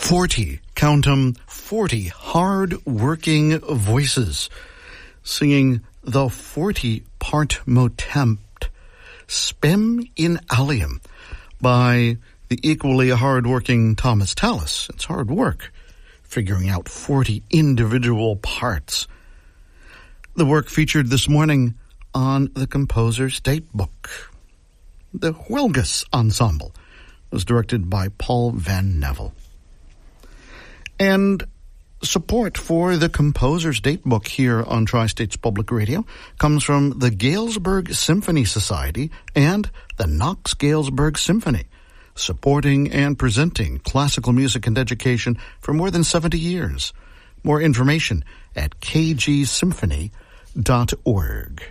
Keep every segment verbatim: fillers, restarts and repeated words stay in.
Forty, count 'em, forty hard-working voices singing the forty-part motet Spem in Alium by the equally hard-working Thomas Tallis. It's hard work figuring out forty individual parts. The work featured this morning on the Composer's Datebook. The Huelgas Ensemble was directed by Paul Van Neville. And support for the Composer's Datebook here on Tri-States Public Radio comes from the Galesburg Symphony Society and the Knox Galesburg Symphony, supporting and presenting classical music and education for more than seventy years. More information at k g symphony dot org.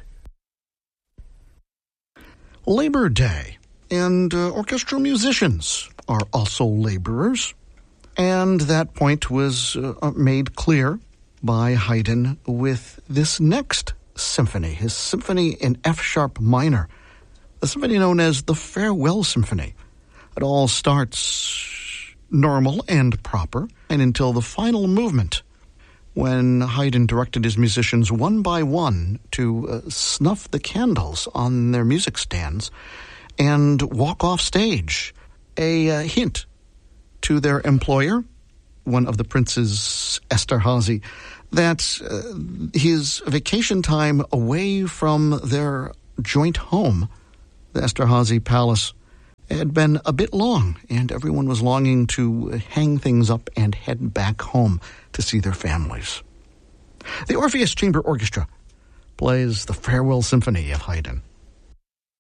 Labor Day, and uh, orchestral musicians are also laborers. And that point was uh, made clear by Haydn with this next symphony, his symphony in F-sharp minor, a symphony known as the Farewell Symphony. It all starts normal and proper, and until the final movement, when Haydn directed his musicians one by one to uh, snuff the candles on their music stands and walk off stage, a uh, hint to their employer, one of the princes, Esterhazy, that uh, his vacation time away from their joint home, the Esterhazy Palace, had been a bit long, and everyone was longing to hang things up and head back home to see their families. The Orpheus Chamber Orchestra plays the Farewell Symphony of Haydn.